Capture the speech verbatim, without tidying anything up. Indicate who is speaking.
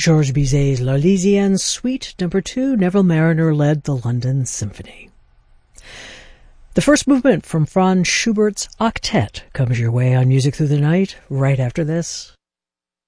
Speaker 1: Georges Bizet's L'Arlésienne Suite Number two, Neville Marriner led the London Symphony. The first movement from Franz Schubert's Octet comes your way on Music Through the Night right after this.